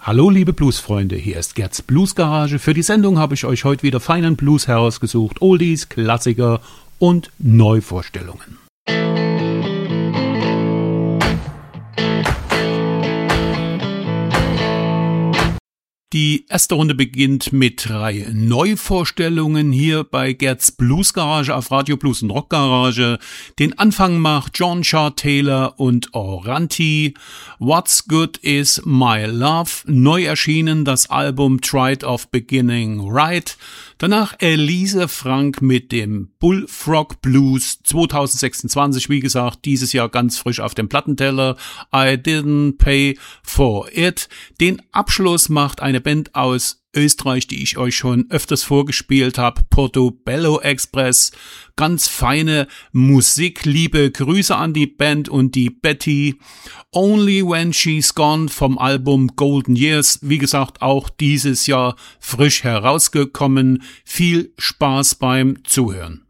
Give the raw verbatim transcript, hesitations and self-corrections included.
Hallo liebe Bluesfreunde, hier ist Gerds Bluesgarage. Für die Sendung habe ich euch heute wieder feinen Blues herausgesucht, Oldies, Klassiker und Neuvorstellungen. Die erste Runde beginnt mit drei Neuvorstellungen hier bei Gerds Bluesgarage auf Radio Blues und Rock Garage. Den Anfang macht John Shaw Taylor und Oranti. What's Good Is My Love, neu erschienen das Album Tried of Beginning Right. Danach Elise Frank mit dem Bullfrog Blues zwanzig sechsundzwanzig, wie gesagt, dieses Jahr ganz frisch auf dem Plattenteller. I Didn't Pay For It. Den Abschluss macht eine Band aus Österreich, die ich euch schon öfters vorgespielt habe, Portobello Express. Ganz feine Musik, liebe Grüße an die Band und die Betty. Only When She's Gone vom Album Golden Years, wie gesagt, auch dieses Jahr frisch herausgekommen. Viel Spaß beim Zuhören.